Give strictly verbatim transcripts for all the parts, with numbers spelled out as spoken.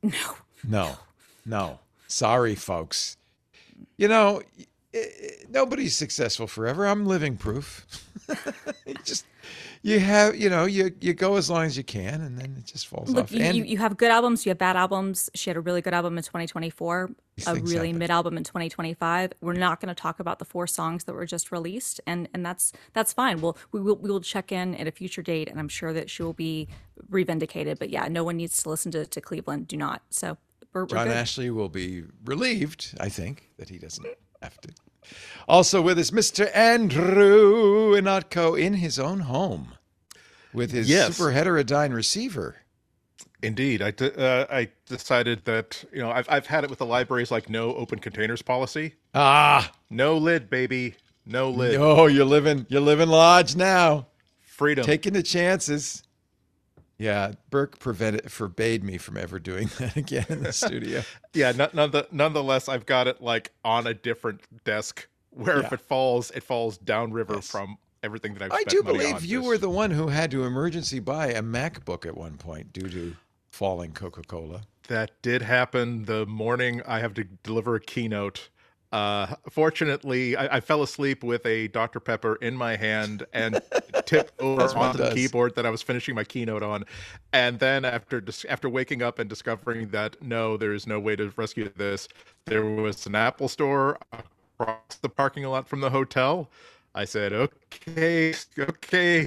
No. No, no. Sorry, folks. You know, i- i- nobody's successful forever. I'm living proof. You just you have, you know, you you go as long as you can, and then it just falls Look, off. you, you And you have good albums, you have bad albums. She had a really good album in twenty twenty-four, these a things really happen. mid album in twenty twenty-five. We're not going to talk about the four songs that were just released, and and that's that's fine. We'll we will we will check in at a future date, and I'm sure that she will be revindicated. But yeah, no one needs to listen to, to Cleveland. Do not. So we're we're John good. Ashley will be relieved, I think, that he doesn't have to. Also with us, Mister Andrew Inotko in his own home with his Yes, super heterodyne receiver. indeed. I, d- uh, I decided that, you know, I've, I've had it with the libraries like no open containers policy. Ah, No lid, baby. No lid. no, you're living you're living large now. Freedom. Taking the chances. Yeah, Burke prevented forbade me from ever doing that again in the studio. Yeah, none, none the, nonetheless, I've got it like on a different desk where Yeah. if it falls, it falls downriver Yes. from everything that I've I spent do money believe on. you This- were the one who had to emergency buy a MacBook at one point due to falling Coca-Cola. That did happen the morning I have to deliver a keynote. Uh, fortunately, I, I fell asleep with a Doctor Pepper in my hand and tipped over As one onto the does. keyboard that I was finishing my keynote on. And then after dis- after waking up and discovering that no, there is no way to rescue this, there was an Apple store across the parking lot from the hotel. I said, "Okay, okay,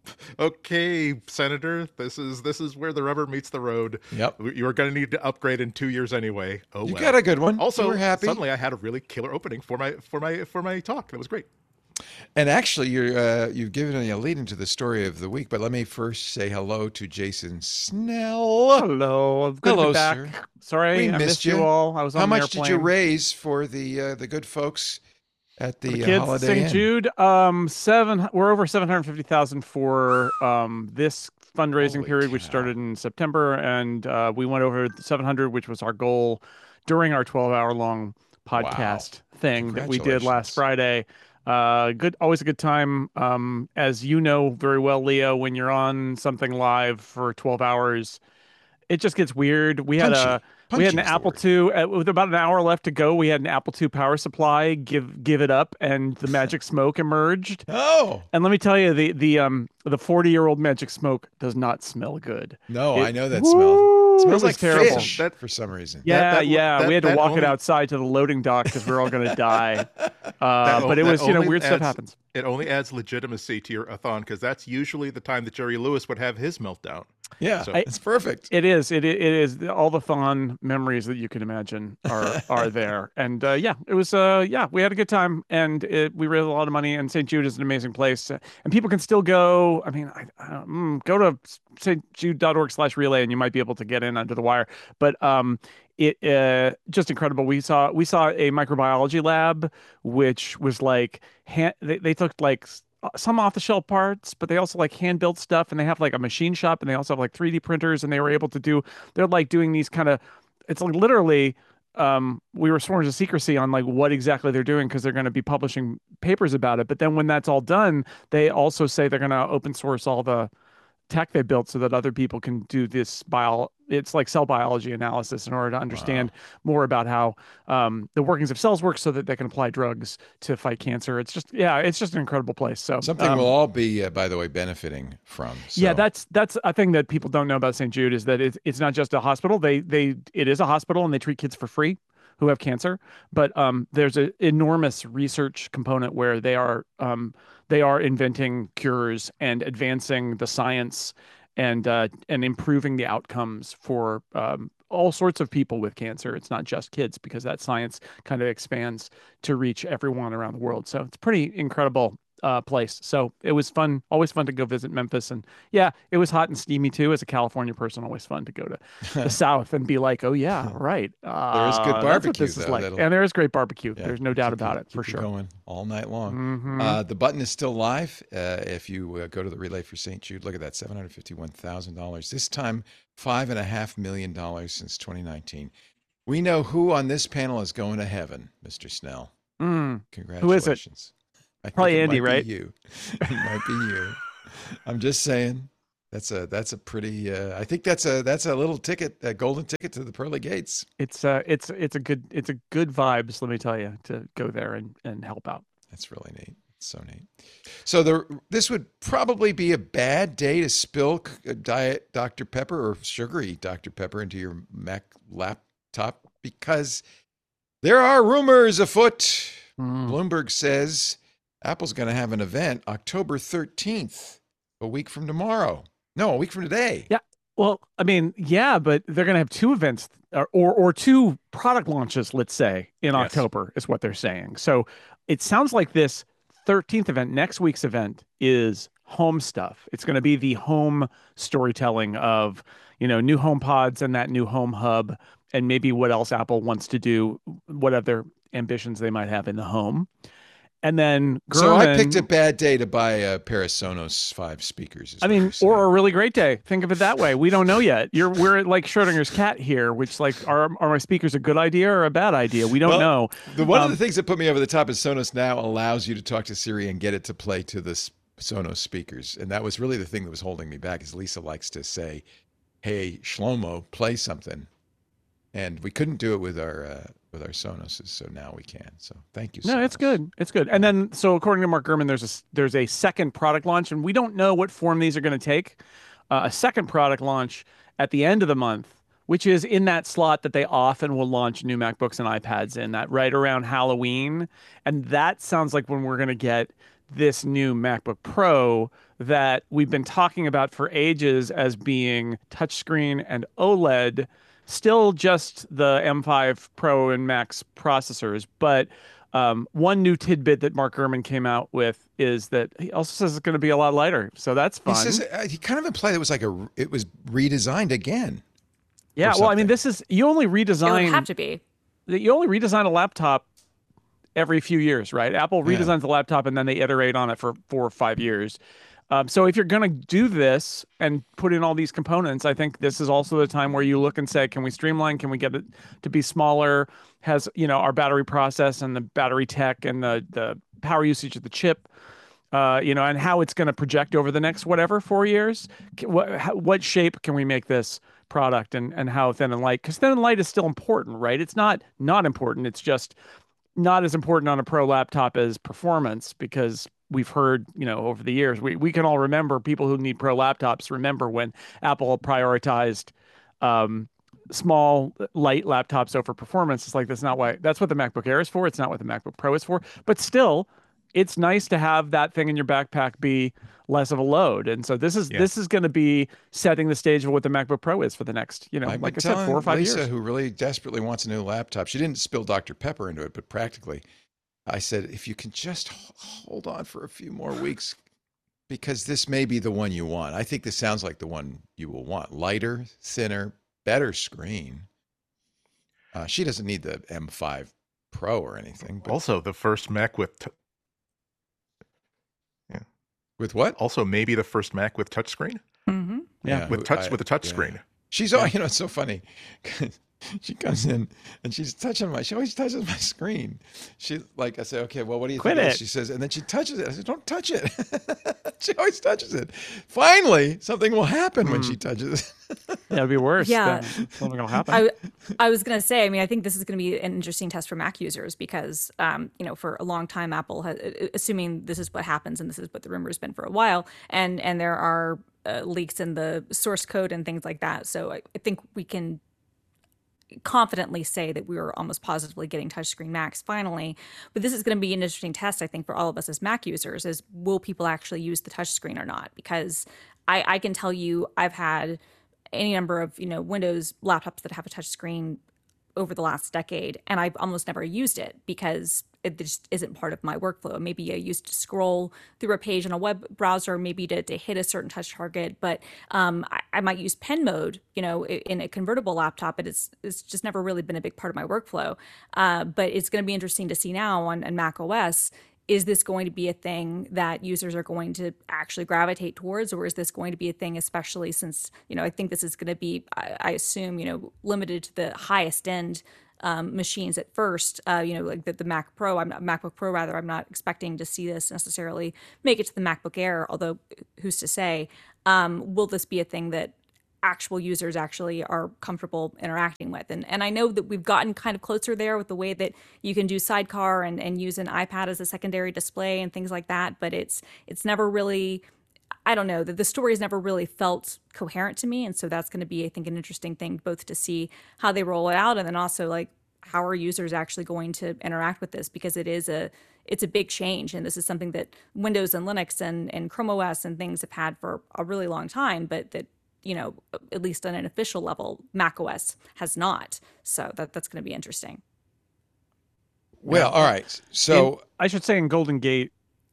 okay, Senator, this is this is where the rubber meets the road. Yep. You are going to need to upgrade in two years anyway." Oh, You well. got a good one. Also, you were happy. suddenly I had a really killer opening for my for my for my talk. That was great. And actually, you're, uh, you've given me a lead into the story of the week, but let me first say hello to Jason Snell. Hello, good Hello, to be back. sir. Sorry, We I missed missed you. you all. I was on How an much did you airplane. raise for the uh, the good folks at the, The uh, kids, Holiday Saint Inn? Jude, um, seven. We're over seven hundred fifty thousand for um this fundraising Holy period, which cow. started in September, and uh, we went over seven hundred, which was our goal during our twelve hour long podcast thing that we did Congratulations. last Friday. Uh, good, always a good time. Um, as you know very well, Leo, when you're on something live for twelve hours, it just gets weird. We had Punchy. a we had Punchy an is the Apple word. two uh, with about an hour left to go. We had an Apple two power supply. Give give it up, and the magic smoke emerged. Oh, And let me tell you, the the um the forty year old magic smoke does not smell good. no, It- I know that smell. Woo, It it smells was like terrible. fish That- for some reason. Yeah, that- yeah. that- we had to that walk it only- outside to the loading dock because we are all going to die. Uh, That o- but it that was, you know, only weird stuff adds- happens. It only adds legitimacy to your a-thon because that's usually the time that Jerry Lewis would have his meltdown. Yeah, So- it's perfect. It is. It it is. All the fun memories that you can imagine are are there. And uh, yeah, it was. Uh, yeah, we had a good time, and it, we raised a lot of money. And Saint Jude is an amazing place, uh, and people can still go. I mean, I, I don't- mm, go to st jude dot org slash relay, and you might be able to get in under the wire. But um, it uh, just incredible. We saw we saw a microbiology lab, which was like hand, they they took like s- uh, some off the shelf parts, but they also like hand built stuff, and they have like a machine shop, and they also have like three D printers, and they were able to do. They're like doing these kind of. It's like literally. Um, we were sworn to secrecy on like what exactly they're doing because they're going to be publishing papers about it. But then when that's all done, they also say they're going to open source all the tech they built so that other people can do this bio it's like cell biology analysis in order to understand more about how um, the workings of cells work so that they can apply drugs to fight cancer. It's just yeah it's just an incredible place. So Something um, we'll all be, uh, by the way, benefiting from. So. yeah, that's that's a thing that people don't know about Saint Jude is that it's it's not just a hospital. They they it is a hospital and they treat kids for free who have cancer, but um, there's an enormous research component where they are um, they are inventing cures and advancing the science and uh, and improving the outcomes for um, all sorts of people with cancer. It's not just kids because that science kind of expands to reach everyone around the world. So it's pretty incredible uh, place. So it was fun, always fun to go visit Memphis. And yeah, it was hot and steamy too. As a California person, always fun to go to the South and be like, oh yeah, right. Uh, There is good that's what barbecue, this is though, like. that'll- And there is great barbecue. Yeah, There's no doubt keep about it- it for keep sure. Going all night long. Mhm. Uh, the button is still live. Uh, if you uh, go to the Relay for Saint Jude, look at that, seven hundred fifty-one thousand dollars. This time, five and a half million dollars since twenty nineteen. We know who on this panel is going to heaven, Mister Snell. Mm. Congratulations. I think Probably it Andy, might right? Be you. It might be you. I'm just saying That's a that's a pretty. Uh, I think that's a that's a little ticket, a golden ticket to the pearly gates. It's uh it's it's a good it's a good vibes, let me tell you, to go there and and help out. That's really neat. It's so neat. So the this would probably be a bad day to spill c- diet Doctor Pepper or sugary Doctor Pepper into your Mac laptop because there are rumors afoot. Mm. Bloomberg says Apple's going to have an event October thirteenth, a week from tomorrow. No, a week from today. Yeah. Well, I mean, yeah, but they're going to have two events or, or or two product launches, let's say, in Yes. October is what they're saying. So it sounds like this thirteenth event, next week's event, is home stuff. It's going to be the home storytelling of, you know, new home pods and that new home hub and maybe what else Apple wants to do, what other ambitions they might have in the home. And then Gurman, So I picked a bad day to buy a pair of Sonos five speakers. is I what mean, you're saying. or a really great day. Think of it that way. We don't know yet. You're we're like Schrodinger's cat here, which like are are my speakers a good idea or a bad idea? We don't Well, know. The one of Um, the things that put me over the top is Sonos now allows you to talk to Siri and get it to play to the s- Sonos speakers, and that was really the thing that was holding me back. Is Lisa likes to say, "Hey Shlomo, play something," and we couldn't do it with our uh, with our Sonoses, so now we can. So thank you. No, it's Sonos. good. It's good. And then, so according to Mark Gurman, there's a s- there's a second product launch, and we don't know what form these are going to take. Uh, a second product launch at the end of the month, which is in that slot that they often will launch new MacBooks and iPads in, that right around Halloween. And that sounds like when we're going to get this new MacBook Pro that we've been talking about for ages as being touchscreen and OLED, still just the M five Pro and Max processors. But um, one new tidbit that Mark Gurman came out with is that he also says it's going to be a lot lighter. So that's He fun. says uh, he kind of implied it was like a it was redesigned again. Yeah, or well, I mean, something. this is you only It would redesign have to be. you only redesign a laptop every few years, right? Apple Yeah. redesigns the laptop and then they iterate on it for four or five years. Um, so if you're going to do this and put in all these components, I think this is also the time where you look and say, can we streamline? Can we get it to be smaller? Has, you know, our battery process and the battery tech and the the power usage of the chip, uh, you know, and how it's going to project over the next whatever four years. K- What how, what shape can we make this product, and and how thin and light? Because thin and light is still important, right? It's not not important. It's just not as important on a pro laptop as performance, because we've heard, you know, over the years, we, we can all remember, people who need pro laptops remember when Apple prioritized um, small, light laptops over performance. It's like, that's not why, that's what the MacBook Air is for. It's not what the MacBook Pro is for. But still, it's nice to have that thing in your backpack be less of a load. And so this is Yeah. this is going to be setting the stage of what the MacBook Pro is for the next, you know, I've like I been said, telling four or five Lisa, years. who really desperately wants a new laptop. She didn't spill Doctor Pepper into it, but practically, I said, if you can just h- hold on for a few more weeks, because this may be the one you want. I think this sounds like the one you will want. Lighter, thinner, better screen. Uh, she doesn't need the M five Pro or anything. But Also, the first Mac with t- with what? also maybe the first Mac with touchscreen Hmm. Yeah. with who- touch I- with a touch yeah. screen. She's all, you know, it's so funny. She comes in and she's touching my, she always touches my screen. She, like, I say, okay, well, what do you Quit think? of this? it. She says, and then she touches it. I said, don't touch it. She always touches it. Finally, something will happen when she touches it. Yeah, it'd be worse. Yeah. Then something will happen. I, I was going to say, I mean, I think this is going to be an interesting test for Mac users because, um, you know, for a long time, Apple has, assuming this is what happens and this is what the rumor has been for a while, and and there are uh, leaks in the source code and things like that. So I, I think we can confidently say that we were almost positively getting touchscreen Macs finally. But this is going to be an interesting test, I think, for all of us as Mac users, is will people actually use the touchscreen or not? Because I, I can tell you I've had any number of, you know, Windows laptops that have a touchscreen over the last decade, and I've almost never used it because it just isn't part of my workflow. Maybe I used to scroll through a page on a web browser, maybe to, to hit a certain touch target, but um, I, I might use pen mode, you know, i- in a convertible laptop, but it's it's just never really been a big part of my workflow. Uh, but it's going to be interesting to see now on, on Mac O S. Is this going to be a thing that users are going to actually gravitate towards, or is this going to be a thing, especially since, you know, I think this is going to be, I, I assume, you know, limited to the highest end um, machines at first. Uh, you know, like the, the Mac Pro, I'm not, MacBook Pro rather. I'm not expecting to see this necessarily make it to the MacBook Air, although who's to say? Um, will this be a thing that actual users actually are comfortable interacting with? And and I know that we've gotten kind of closer there with the way that you can do Sidecar and, and use an iPad as a secondary display and things like that. But it's it's never really, I don't know, the, the story has never really felt coherent to me. And so that's going to be, I think, an interesting thing both to see how they roll it out, and then also like how are users actually going to interact with this, because it is a it's a big change, and this is something that Windows and Linux and, and Chrome O S and things have had for a really long time, but that, you know, at least on an official level, Mac O S has not. So that that's going to be interesting. Well, all right. So in, I should say in Golden Gate,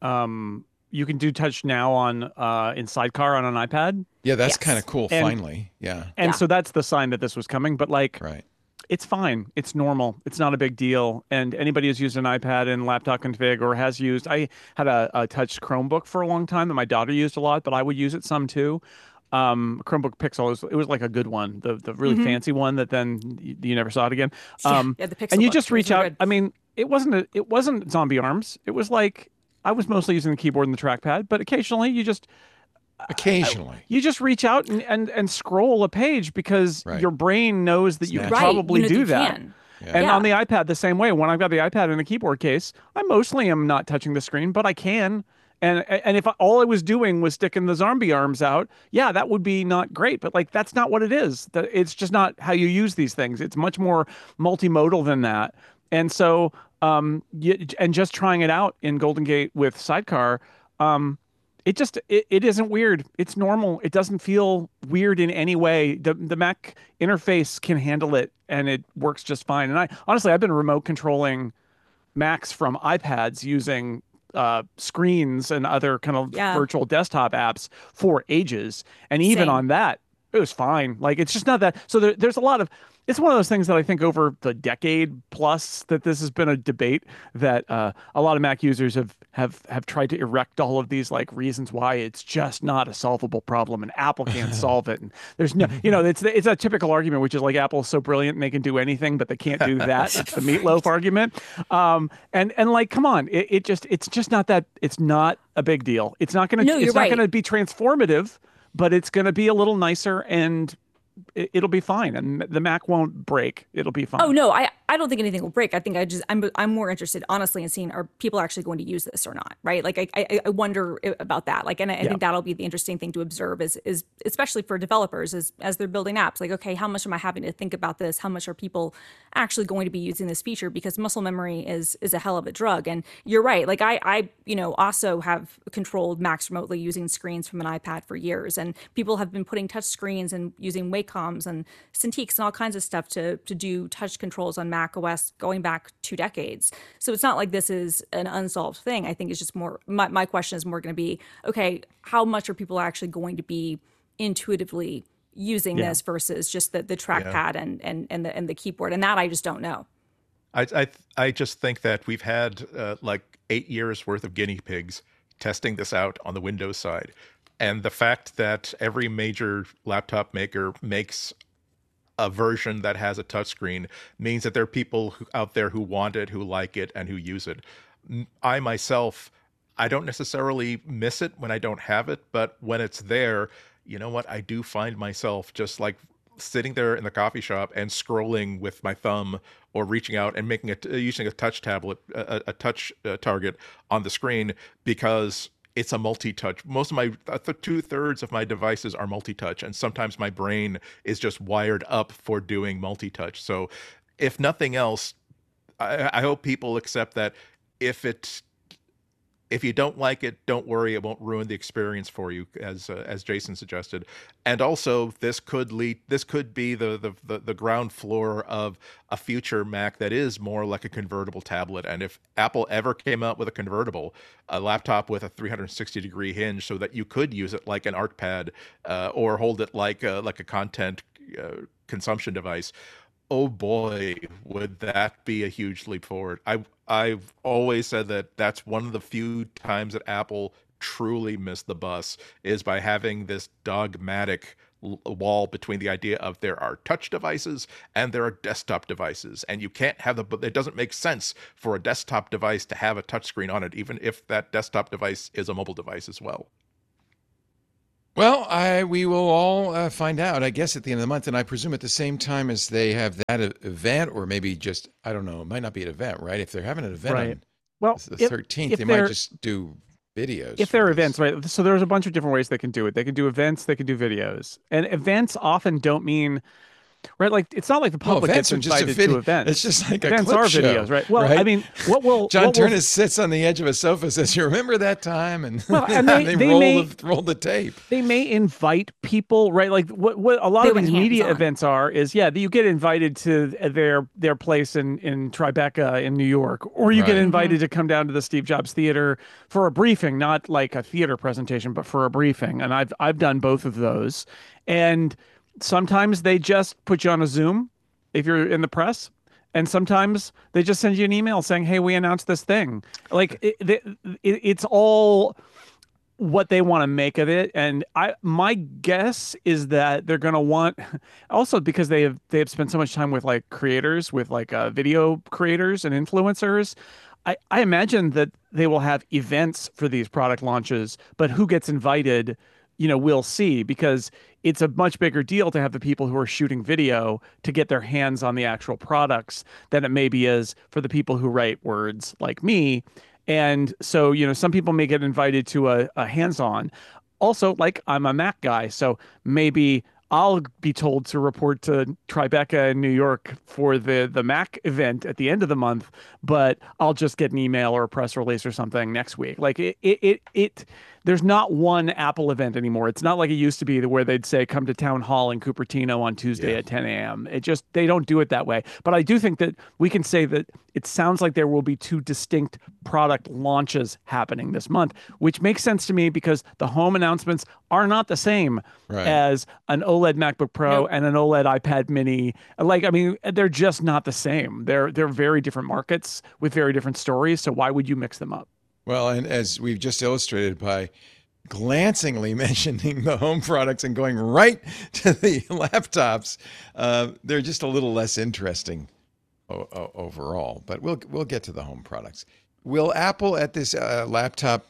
um, you can do Touch now on uh, in Sidecar on an iPad. Yeah, that's Yes. kind of cool. And- finally, yeah, And Yeah. so that's the sign that this was coming. But like, right. it's fine. It's normal. It's not a big deal. And anybody who's used an iPad in laptop config or has used, I had a, a touch Chromebook for a long time that my daughter used a lot, but I would use it some too. Um, Chromebook Pixel, was, it was like a good one, the the really Mhm. fancy one that then you, you never saw it again. Yeah, Um, yeah, the Pixel and you book, just those reach are out. good. I mean, it wasn't a, it wasn't zombie arms. It was like I was mostly using the keyboard and the trackpad, but occasionally you just Occasionally, you just reach out and and, and scroll a page because Right. your brain knows that you Snatch can it. Right, probably you know, do you that. can. yeah. And Yeah. on the iPad, the same way. When I've got the iPad in the keyboard case, I mostly am not touching the screen, but I can. And and if I, all I was doing was sticking the zombie arms out, yeah, that would be not great. But like, that's not what it is. That it's just not how you use these things. It's much more multimodal than that. And so, um, you, and just trying it out in Golden Gate with Sidecar, um, it just it, it isn't weird. It's normal. It doesn't feel weird in any way. The the Mac interface can handle it, and it works just fine. And I honestly, I've been remote controlling Macs from iPads using uh, screens and other kind of Yeah. virtual desktop apps for ages. And even Same. on that, it was fine. Like, it's just not that. So there, there's a lot of, it's one of those things that I think over the decade plus that this has been a debate that uh, a lot of Mac users have, have, have tried to erect all of these like reasons why it's just not a solvable problem and Apple can't solve it. And there's no, you know, it's, it's a typical argument, which is like Apple's so brilliant and they can do anything, but they can't do that. It's the meatloaf argument. Um, and, and like, come on, it, it just, it's just not that, it's not a big deal. It's not going to, No, you're it's not right. going to be transformative, but it's going to be a little nicer and it, it'll be fine. And the Mac won't break. It'll be fine. Oh no, I, I don't think anything will break. I think I just I'm I'm more interested honestly in seeing are people actually going to use this or not, right? Like I I, I wonder about that. Like, and I, I Yeah. think that'll be the interesting thing to observe is is especially for developers as as they're building apps. Like, okay, how much am I having to think about this? How much are people actually going to be using this feature? Because muscle memory is is a hell of a drug. And you're right. Like I I you know also have controlled Macs remotely using screens from an iPad for years, and people have been putting touch screens and using Wacom's and Cintiqs and all kinds of stuff to to do touch controls on Mac O S going back two decades. So it's not like this is an unsolved thing. I think it's just more, my, my question is more going to be, okay, how much are people actually going to be intuitively using Yeah. this versus just the, the trackpad and, and, and the, and the keyboard? And that I just don't know. I I I just think that we've had uh, like eight years worth of guinea pigs testing this out on the Windows side, and the fact that every major laptop maker makes a version that has a touchscreen means that there are people who, out there who want it, who like it, and who use it. M- I myself, I don't necessarily miss it when I don't have it, but when it's there, you know what? I do find myself just like sitting there in the coffee shop and scrolling with my thumb or reaching out and making it using a touch tablet, a, a touch uh, target on the screen because it's a multi-touch. Most of my uh, th- two thirds of my devices are multi-touch, and sometimes my brain is just wired up for doing multi-touch. So, if nothing else, I, I hope people accept that if it if you don't like it, don't worry, it won't ruin the experience for you, as uh, as Jason suggested. And also, this could lead, this could be the, the the the ground floor of a future Mac that is more like a convertible tablet. And if Apple ever came out with a convertible, a laptop with a three hundred sixty degree hinge, so that you could use it like an art pad uh, or hold it like a, like a content uh, consumption device. Oh boy, would that be a huge leap forward. I, I've always said that that's one of the few times that Apple truly missed the bus is by having this dogmatic l- wall between the idea of there are touch devices and there are desktop devices, and you can't have the. It doesn't make sense for a desktop device to have a touchscreen on it, even if that desktop device is a mobile device as well. Well, I we will all uh, find out, I guess, at the end of the month, and I presume at the same time as they have that e- event, or maybe just I don't know. It might not be an event, right? If they're having an event Right. on Well, the if, thirteenth, if they might they're just do videos. if for they're these. events, right? So there's a bunch of different ways they can do it. They can do events, they can do videos, and events often don't mean. Right, like it's not like the Well, public events gets are just a invited video. to events. It's just like a events clip are show, videos, right? Well, right? I mean, what will John what will, Turnus sits on the edge of a sofa, says, "You remember that time?" And, Well, and they- they, they roll may- the roll the tape. they may invite people, right? Like what what a lot They of went these media hands-on. events are is yeah, you get invited to their their place in in Tribeca in New York, or you get Right. invited to come down to the Steve Jobs Theater for a briefing, not like a theater presentation, but for a briefing. And I've I've done both of those, and sometimes they just put you on a Zoom if you're in the press. And sometimes they just send you an email saying, "Hey, we announced this thing." Like it, it, it, it's all what they want to make of it. And I, my guess is that they're going to want, also because they have they have spent so much time with like creators, with like uh, video creators and influencers. I, I imagine that they will have events for these product launches, but who gets invited, you know, we'll see, because it's a much bigger deal to have the people who are shooting video to get their hands on the actual products than it maybe is for the people who write words like me. And so, you know, some people may get invited to a, a hands-on. Also, like I'm a Mac guy, so maybe I'll be told to report to Tribeca in New York for the the Mac event at the end of the month, but I'll just get an email or a press release or something next week. Like it, it, it, it there's not one Apple event anymore. It's not like it used to be where they'd say, come to town hall in Cupertino on Tuesday Yeah. at ten a.m. It just, they don't do it that way. But I do think that we can say that it sounds like there will be two distinct product launches happening this month, which makes sense to me because the home announcements are not the same Right. as an OLED MacBook Pro Nope. and an OLED iPad mini. Like, I mean, they're just not the same. They're they're very different markets with very different stories. So why would you mix them up? Well, and as we've just illustrated by glancingly mentioning the home products and going right to the laptops, uh, they're just a little less interesting o- o- overall. But we'll we'll get to the home products. Will Apple at this uh, laptop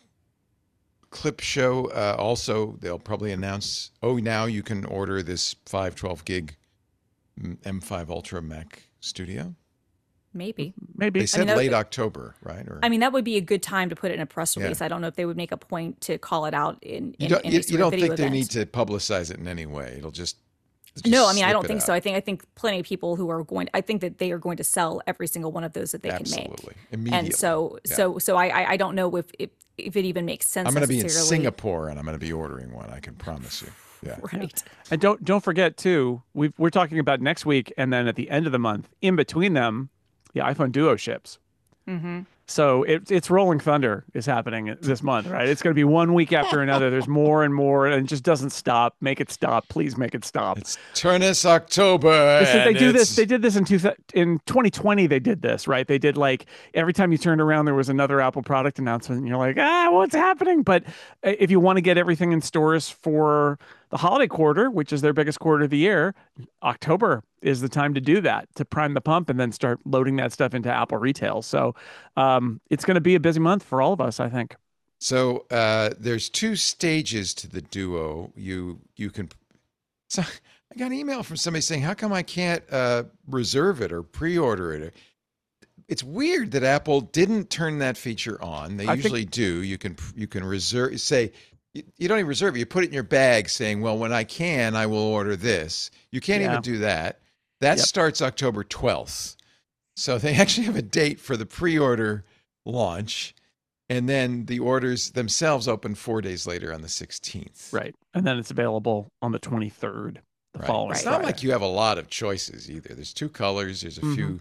clip show uh, also? They'll probably announce. Oh, now you can order this five twelve gig M five Ultra Mac Studio. Maybe. Maybe. They said that- late October, right? Or I mean, that would be a good time to put it in a press Yeah. release. I don't know if they would make a point to call it out in, you in don't, any you, sort you of don't video think they event. need to publicize it in any way? It'll just, just No, I mean, I slip don't it think out. so. I think I think plenty of people who are going. I think that they are going to sell every single one of those that they Absolutely. can make. Immediately. And so, Yeah. so, so I, I, I don't know if, if if it even makes sense. I'm going to be in necessarily. Singapore and I'm going to be ordering one. I can promise you. Yeah. Right. And don't don't forget too, we we're talking about next week, and then at the end of the month, in between them, the iPhone Duo ships. Mm-hmm. So it, it's rolling thunder is happening this month, right? It's going to be one week after another. There's more and more, and it just doesn't stop. Make it stop, please. Make it stop. It's Turnus October. This is- they and do this. it's- They did this in two, in twenty twenty. They did this, right? They did like every time you turned around, there was another Apple product announcement, and you're like, ah, what's happening? But uh, if you want to get everything in stores for the holiday quarter, which is their biggest quarter of the year, October is the time to do that, to prime the pump and then start loading that stuff into Apple retail. So um, it's going to be a busy month for all of us, I think. So uh, there's two stages to the Duo. You you can. So I got an email from somebody saying, "How come I can't uh, reserve it or pre-order it?" It's weird that Apple didn't turn that feature on. They I think- usually do. You can you can reserve. Say you, you don't even reserve it. You put it in your bag, saying, "Well, when I can, I will order this." You can't Yeah. even do that. That Yep. starts October twelfth. So they actually have a date for the pre-order launch. And then the orders themselves open four days later on the sixteenth. Right. And then it's available on the twenty-third, the Right. following It's Friday. not like you have a lot of choices either. There's two colors. There's a Mhm. few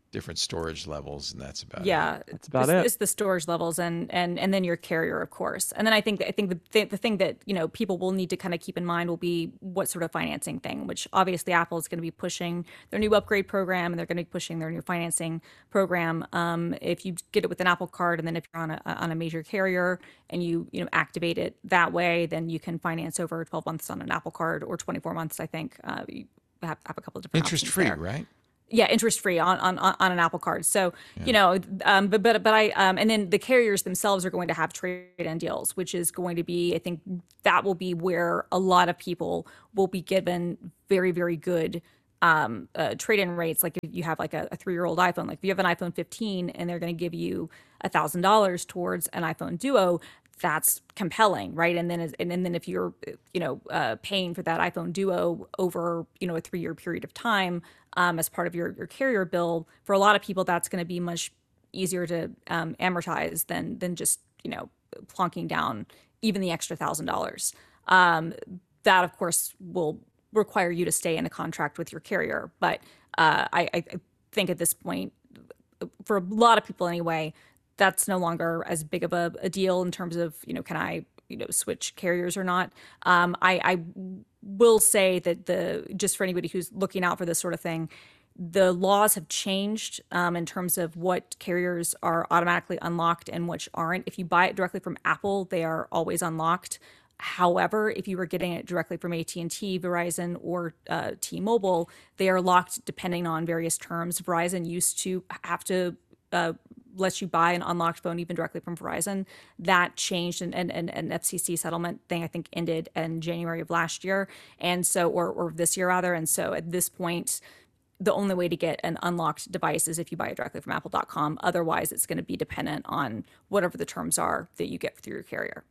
different storage levels, and that's about it. Yeah, That's about it's, it. it's the storage levels and and and then your carrier, of course. And then I think I think the th- the thing that you know people will need to kind of keep in mind will be what sort of financing thing. Which obviously Apple is going to be pushing their new upgrade program, and they're going to be pushing their new financing program. Um, if you get it with an Apple Card, and then if you're on a on a major carrier and you you know activate it that way, then you can finance over twelve months on an Apple Card or twenty-four months. I think uh, you have, have a couple of different Interest options free, there. right? Yeah, interest free on, on on an Apple Card. So you know, um, but but but I um, and then the carriers themselves are going to have trade-in deals, which is going to be, I think, that will be where a lot of people will be given very very good um, uh, trade-in rates. Like if you have like a, a three-year-old iPhone, like if you have an iPhone fifteen and they're going to give you a thousand dollars towards an iPhone Duo, that's compelling, right? And then, as, and, and then if you're, you know, uh, paying for that iPhone Duo over, you know, a three-year period of time um, as part of your your carrier bill, for a lot of people, that's going to be much easier to um, amortize than than just, you know, plonking down even the extra thousand dollars. Um, that, of course, will require you to stay in a contract with your carrier. But uh, I, I think at this point, for a lot of people anyway, that's no longer as big of a, a deal in terms of, you know, can I, you know, switch carriers or not? Um, I, I will say that the, just for anybody who's looking out for this sort of thing, the laws have changed um, in terms of what carriers are automatically unlocked and which aren't. If you buy it directly from Apple, they are always unlocked. However, if you were getting it directly from A T and T, Verizon, or uh, T-Mobile, they are locked depending on various terms. Verizon used to have to uh, let you buy an unlocked phone even directly from Verizon. That changed, and an, an, an F C C settlement thing I think ended in January of last year, and so or or this year rather. And so at this point, the only way to get an unlocked device is if you buy it directly from Apple dot com. Otherwise, it's going to be dependent on whatever the terms are that you get through your carrier.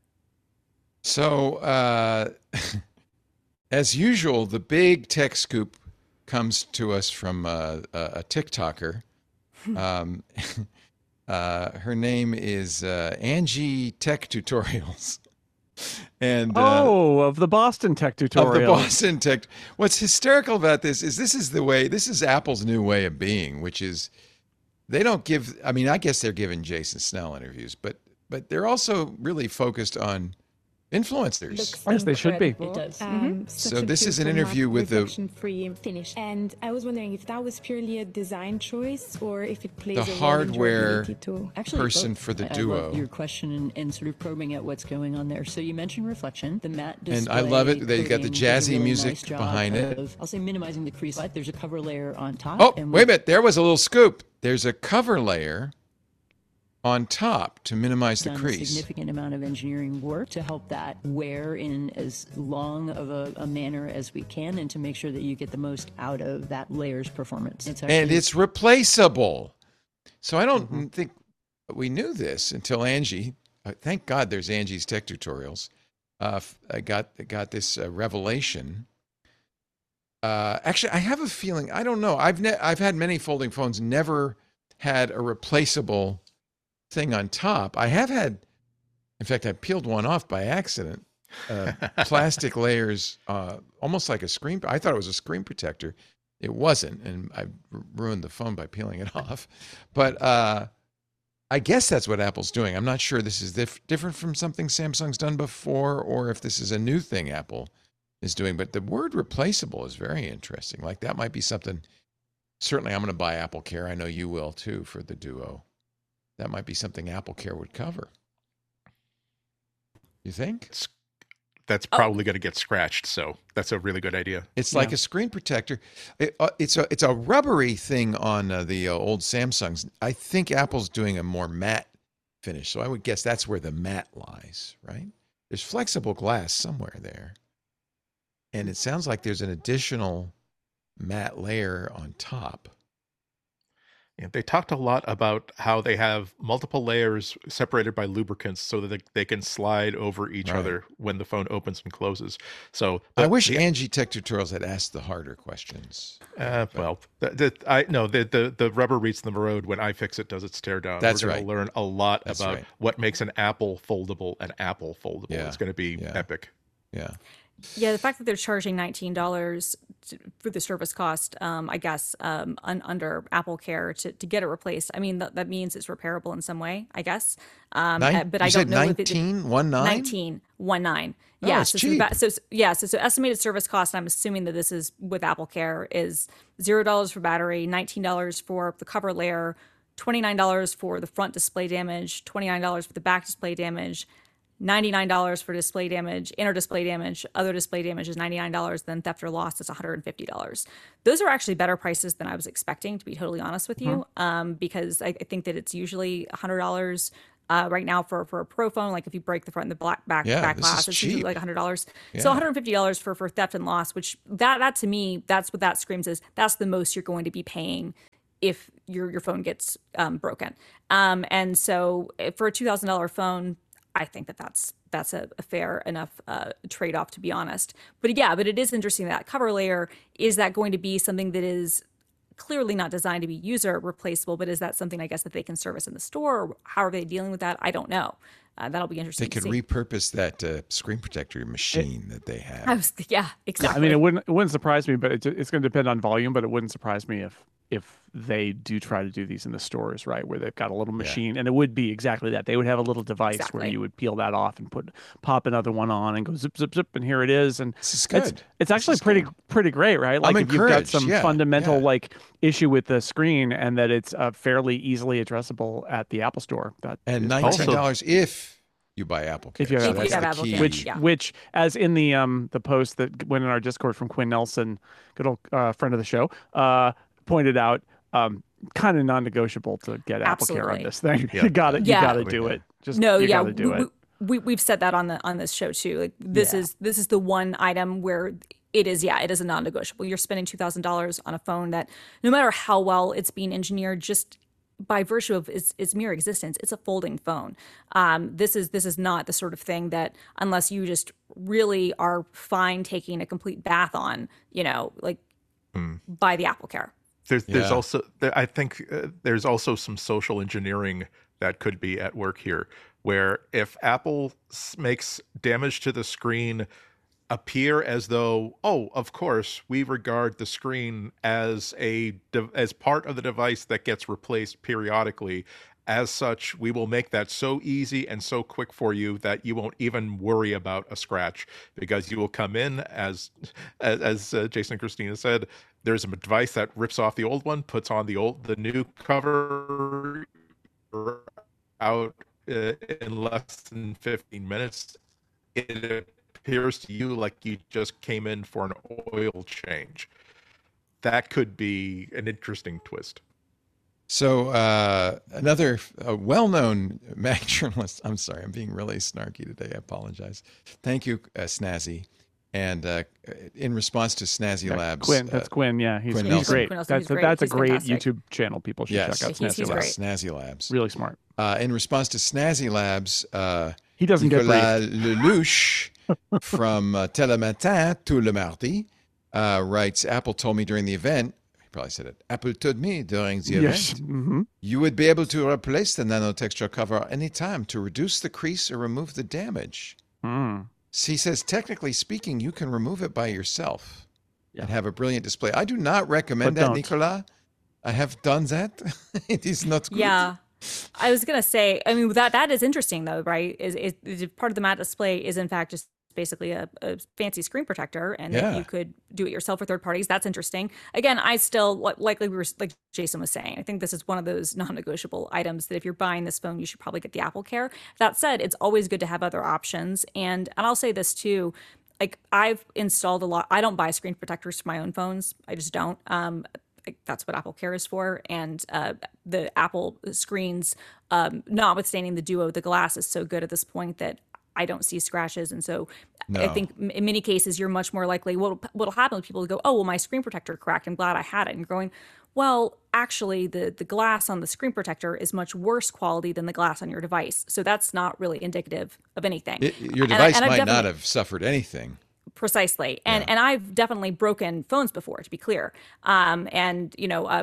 So, uh, as usual, the big tech scoop comes to us from uh, a, a TikToker. Um, uh, her name is uh, Angie Tech Tutorials. And uh, Oh, of the Boston Tech of the tutorial. Boston Tech. What's hysterical about this is this is the way, this is Apple's new way of being, which is they don't give, I mean, I guess they're giving Jason Snell interviews, but but they're also really focused on influencers. Yes, they should be. It does. Um, So such a this is an beautiful interview matte with the- reflection-free finish, and I was wondering if that was purely a design choice or if it plays The a role in hardware durability too. Actually, person both. for the I- I Duo. love your question and, and sort of probing at what's going on there. So you mentioned reflection, the matte display. And I love it. They got the coating does a jazzy really music nice job behind it. of, I'll say minimizing the crease, but there's a cover layer on top. Oh, and wait a minute. There was a little scoop. There's a cover layer on top to minimize the done a crease. significant amount of engineering work to help that wear in as long of a, a manner as we can, and to make sure that you get the most out of that layer's performance. It's And actually- it's replaceable. So I don't think we knew this until Angie. Uh, thank God there's Angie's Tech Tutorials. Uh, f- I got got this uh, revelation. Uh, actually, I have a feeling. I don't know. I've ne- I've had many folding phones. Never had a replaceable thing on top. I have had. In fact, I peeled one off by accident. Uh, plastic layers, uh, almost like a screen. I thought it was a screen protector. It wasn't, and I r- ruined the phone by peeling it off. But uh, I guess that's what Apple's doing. I'm not sure this is dif- different from something Samsung's done before, or if this is a new thing Apple is doing. But the word replaceable is very interesting. Like that might be something. Certainly, I'm going to buy Apple Care. I know you will too for the Duo. That might be something Apple Care would cover. You think? That's probably going to get scratched. So that's a really good idea. It's like Yeah. a screen protector. It, uh, it's a it's a rubbery thing on uh, the uh, old Samsungs. I think Apple's doing a more matte finish, so I would guess that's where the matte lies, right? There's flexible glass somewhere there, and it sounds like there's an additional matte layer on top. Yeah, they talked a lot about how they have multiple layers separated by lubricants so that they, they can slide over each Right. other when the phone opens and closes. So I the- wish the- Angie Tech Tutorials had asked the harder questions. Uh, well, the, the, I no, the, the the rubber meets the road when iFixit does its teardown. That's We're right. going to learn a lot That's about right. what makes an Apple foldable an Apple foldable. Yeah, It's going to be yeah. epic. Yeah. Yeah, the fact that they're charging nineteen dollars for the service cost, um, I guess, um, un- under Apple Care to, to get it replaced. I mean, that, that means it's repairable in some way, I guess. Um, uh, Nine, but you I said don't know if it, nineteen, one nine? nineteen, one nine. Oh, Yeah, it's so, cheap. So, so, yeah, so, so estimated service cost, I'm assuming that this is with Apple Care, is zero dollars for battery, nineteen dollars for the cover layer, twenty-nine dollars for the front display damage, twenty-nine dollars for the back display damage, ninety-nine dollars for display damage, inner display damage, other display damage is ninety-nine dollars, then theft or loss is one hundred fifty dollars. Those are actually better prices than I was expecting, to be totally honest with you, mm-hmm. um, because I, I think that it's usually one hundred dollars uh, right now for, for a Pro phone. Like if you break the front and the black, back, yeah, back this glass, is it's cheap. usually like one hundred dollars. Yeah. So one hundred fifty dollars for, for theft and loss, which that, that to me, that's what that screams is. That's the most you're going to be paying if your your phone gets um, broken. Um, and so for a two thousand dollars phone, I think that that's that's a, a fair enough uh, trade-off, to be honest. But yeah, but it is interesting that cover layer, is that going to be something that is clearly not designed to be user replaceable, but is that something, I guess, that they can service in the store? Or how are they dealing with that? I don't know. Uh, that'll be interesting. They could to see. repurpose that uh, screen protector machine it, that they have. I was, yeah, exactly. Yeah, I mean, it wouldn't it wouldn't surprise me, but it, it's going to depend on volume. But it wouldn't surprise me if if they do try to do these in the stores, right, where they've got a little machine, yeah. and it would be exactly that. They would have a little device exactly. where you would peel that off and put pop another one on and go zip zip zip, and here it is. And this is good. It's, it's actually pretty good. pretty great, right? Like I'm if you've got some yeah, fundamental yeah. like issue with the screen, and that it's uh, fairly easily addressable at the Apple Store. That and nineteen dollars if you buy Apple Care. If you have, so Apple, that's have the Apple key. Care. Which, yeah. which, as in the um the post that went in our Discord from Quinn Nelson, good old uh, friend of the show, uh, pointed out, um, kind of non-negotiable to get Apple Absolutely. Care on this thing. Yeah. you got to, you Yeah. got to do it. Just no, you yeah, got to do we, it. We, we've said that on the on this show too. Like this Yeah. is this is the one item where it is, yeah, it is a non-negotiable. You're spending two thousand dollars on a phone that, no matter how well it's being engineered, just by virtue of its, its mere existence, it's a folding phone. Um, this is this is not the sort of thing that, unless you just really are fine taking a complete bath on, you know, like Mm. buy the Apple Care. There's there's Yeah. also there, I think uh, there's also some social engineering that could be at work here, where if Apple s- makes damage to the screen appear as though, oh, of course, we regard the screen as a de- as part of the device that gets replaced periodically. As such, we will make that so easy and so quick for you that you won't even worry about a scratch, because you will come in as as, as uh, Jason and Christina said. There's a device that rips off the old one, puts on the old the new cover out uh, in less than fifteen minutes. It appears to you like you just came in for an oil change. That could be an interesting twist. So uh, another uh, well-known Mac journalist. I'm sorry, I'm being really snarky today. I apologize. Thank you, uh, Snazzy. And uh, in response to Snazzy Yeah, Labs, Quinn, that's uh, Quinn. Yeah, he's, Quinn he's Nelson. great. Quinn Nelson, that's he's great. that's a He's great fantastic. YouTube channel. People should yes, check out He's- Snazzy he's Labs. great. Snazzy Labs. Really smart. Uh, in response to Snazzy Labs, uh, He doesn't get Nicolas briefed. Lelouch from uh, Telematin tout le mardi uh, writes, Apple told me during the event, he probably said it, Apple told me during the Yes. event, hmm you would be able to replace the nanotexture cover anytime to reduce the crease or remove the damage. Mm. So he says, technically speaking, you can remove it by yourself Yeah. and have a brilliant display. I do not recommend But that, don't. Nicolas. I have done that. It is not good. Yeah. I was gonna say, I mean, that that is interesting though, right? Is, is, is part of the matte display is in fact just basically a, a fancy screen protector, and Yeah. that you could do it yourself for third parties. That's interesting. Again, I still li- likely we were like Jason was saying. I think this is one of those non-negotiable items that if you're buying this phone, you should probably get the Apple Care. That said, it's always good to have other options, and and I'll say this too. Like I've installed a lot. I don't buy screen protectors for my own phones. I just don't. Um, like, that's what Apple Care is for. And uh, the Apple screens, um, notwithstanding the Duo, the glass is so good at this point that I don't see scratches. And so I No. think m- in many cases, you're much more likely, what what'll happen with people go, oh, well, my screen protector cracked. I'm glad I had it. And you're going, well, actually, the, the glass on the screen protector is much worse quality than the glass on your device. So that's not really indicative of anything. It- your And I- device and I've might not definitely- have suffered anything. Precisely. And and I've definitely broken phones before, to be clear. Um, and, you know, uh,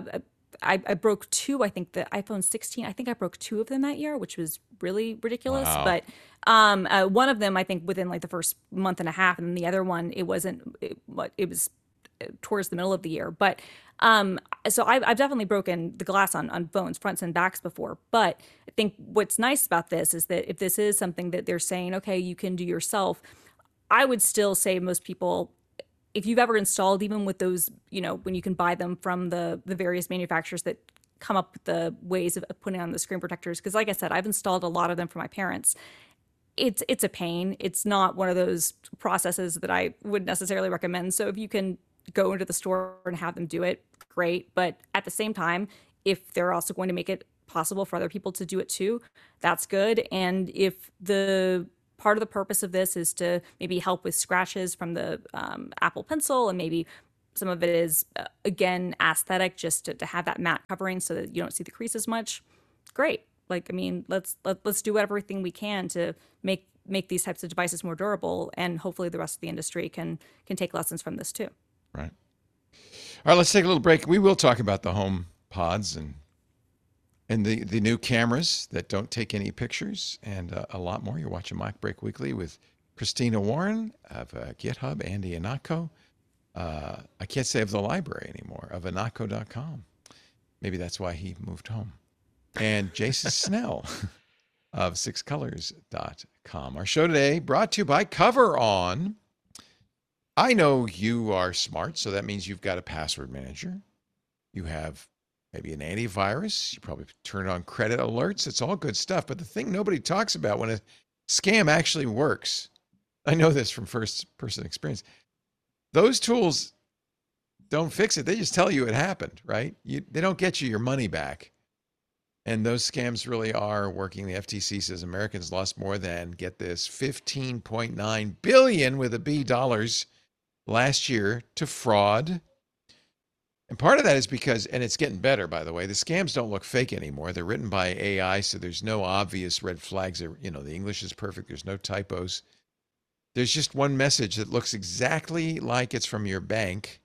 I, I broke two. I think the iPhone sixteen. I think I broke two of them that year, which was really ridiculous. Wow. But um, uh, one of them, I think, within like the first month and a half, and then the other one, it wasn't. It, what it was towards the middle of the year. But um, so I've, I've definitely broken the glass on on phones, fronts and backs before. But I think what's nice about this is that if this is something that they're saying, okay, you can do yourself, I would still say most people, if you've ever installed, even with those, you know, when you can buy them from the the various manufacturers that come up with the ways of putting on the screen protectors, because like I said, I've installed a lot of them for my parents. It's it's a pain. It's not one of those processes that I would necessarily recommend. So if you can go into the store and have them do it, great. But at the same time, if they're also going to make it possible for other people to do it too, that's good. And if the part of the purpose of this is to maybe help with scratches from the um, Apple Pencil, and maybe some of it is, uh, again, aesthetic, just to, to have that matte covering so that you don't see the crease as much, great. Like, I mean, let's let, let's do everything we can to make make these types of devices more durable, and hopefully the rest of the industry can can take lessons from this too. Right. All right, let's take a little break. We will talk about the Home Pods and and the, the new cameras that don't take any pictures, and uh, a lot more. You're watching Mac Break Weekly with Christina Warren of uh, GitHub, Andy Ihnatko. Uh, I can't say of the library anymore, of ihnatko dot com. Maybe that's why he moved home. And Jason Snell of six colors dot com. Our show today brought to you by Cover On. I know you are smart, so that means you've got a password manager. You have maybe an antivirus. You probably turn on credit alerts. It's all good stuff. But the thing nobody talks about when a scam actually works, I know this from first-person experience, those tools don't fix it. They just tell you it happened, right? You, they don't get you your money back. And those scams really are working. The F T C says Americans lost more than, get this, fifteen point nine billion dollars with a B dollars last year to fraud. And part of that is because, and it's getting better, by the way, the scams don't look fake anymore. They're written by A I, so there's no obvious red flags. You know, the English is perfect. There's no typos. There's just one message that looks exactly like it's from your bank,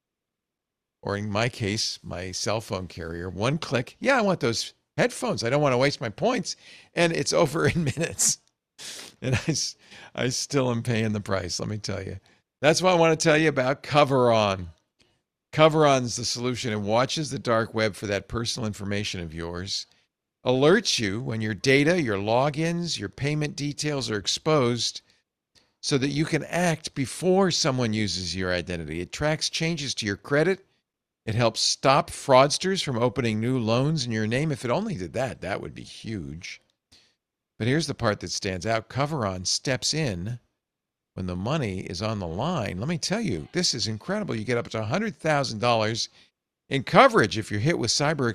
or in my case, my cell phone carrier. One click. Yeah, I want those headphones. I don't want to waste my points. And it's over in minutes. And I, I still am paying the price, let me tell you. That's why I want to tell you about Cover On. Cover On's the solution. It watches the dark web for that personal information of yours, alerts you when your data, your logins, your payment details are exposed, so that you can act before someone uses your identity. It tracks changes to your credit. It helps stop fraudsters from opening new loans in your name. If it only did that, that would be huge. But here's the part that stands out. Cover On steps in when the money is on the line. Let me tell you, this is incredible. You get up to one hundred thousand dollars in coverage if you're hit with cyber